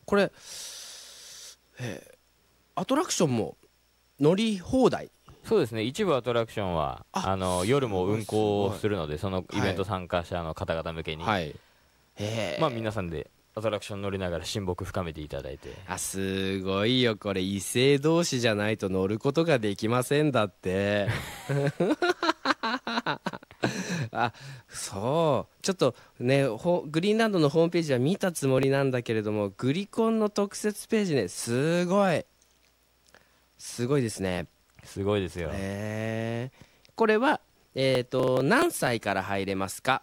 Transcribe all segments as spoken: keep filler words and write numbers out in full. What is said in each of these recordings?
これ、えー、アトラクションも乗り放題。 そうですね、一部アトラクションはあの夜も運行するので、そのイベント参加者の方々向けに、 はい、えー、 まあ皆さんでアトラクション乗りながら親睦深めていただいて。 あ、すごいよこれ、異性同士じゃないと乗ることができませんだってあ、そうちょっとね、グリーンランドのホームページは見たつもりなんだけれども、グリコンの特設ページね、すごいすごいですね。 すごいですよ。 えー、これは、えーと、何歳から入れますか？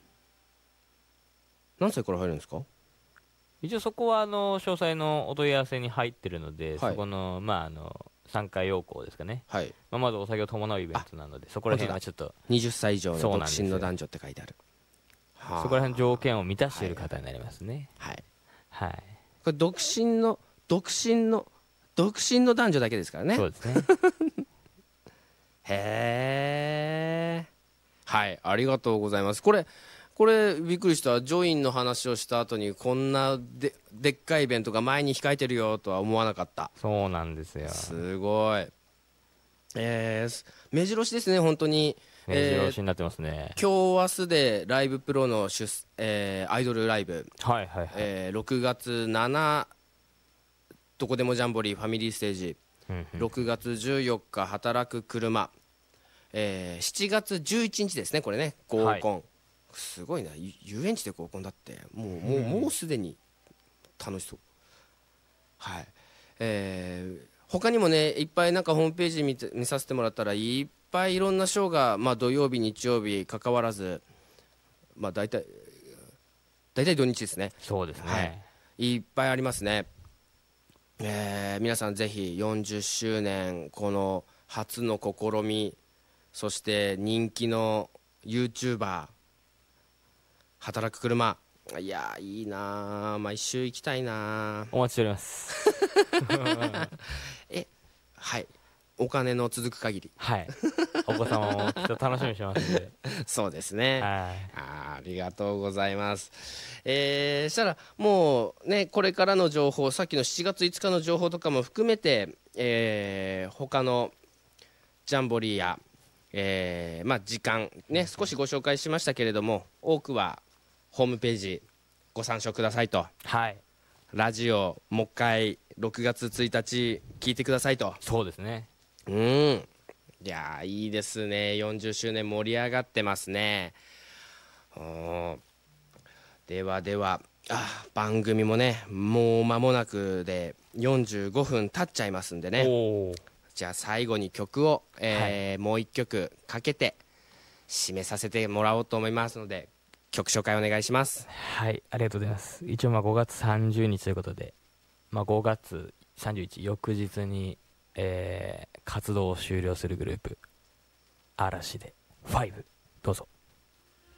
何歳から入るんですか？ 一応そこはあの詳細のお問い合わせに入ってるので、 はい、 そこのまああの参加要項ですかね、 はい、 まあ、まずお酒を伴うイベントなので、そこら辺はちょっとはたち以上の独身の男女って書いてある。 そこら辺条件を満たしている方になりますね。 はいはい、はい、 これ独身の独身の独身の男女だけですからね。 そうですねへえ、はい、ありがとうございます。これこれびっくりした。ジョインの話をした後にこんな で, でっかいイベントが前に控えてるよとは思わなかった。 そうなんですよ。 すごい、えー、目白押しですね、本当に。 目白押しになってますね、 えー、今日明日でライブプロの主、えー、アイドルライブ、 はいはいはい、 えー、ろくがつななどこでもジャンボリーファミリーステージ、 うんうん、 ろくがつじゅうよっか働く車、えー、しちがつじゅういちにちですね、これね、合コン、はい、すごいな、遊園地で合コンだってもう、もう、もうすでに楽しそう。はい、えー、他にもねいっぱいなんかホームページ 見, 見させてもらったらいっぱいいろんなショーが、まあ、土曜日日曜日関わらず、まあ大体大体土日ですね。 そうですね、 はい、いっぱいありますね。えー、皆さんぜひよんじゅっしゅうねん、この初の試み、そして人気の ユーチューバー 働く車、いやいいな、毎週行きたいな。 お待ちしておりますえ、はい、お金の続く限り、 はい、お子様もきっと楽しみにしてますんでそうですね、はい、あ, ありがとうございます。えー、したらもうね、これからの情報、さっきのしちがついつかの情報とかも含めて、えー、他のジャンボリーや、えーまあ、時間ね少しご紹介しましたけれども、多くはホームページご参照くださいと、 はい、 ラジオもう一回ろくがつついたち聞いてくださいと。 そうですね、 うん、いやいいですね、よんじゅっしゅうねん盛り上がってますね。ではでは、あ、番組もねもう間もなくでよんじゅうごふん経っちゃいますんでね、じゃあ最後に曲を、えーはい、もういっきょくかけて締めさせてもらおうと思いますので、曲紹介お願いします。 はい、ありがとうございます。一応まあごがつさんじゅうにちということで、まあ、ごがつさんじゅういち翌日に、えー、活動を終了するグループ嵐でファイブ、どうぞ。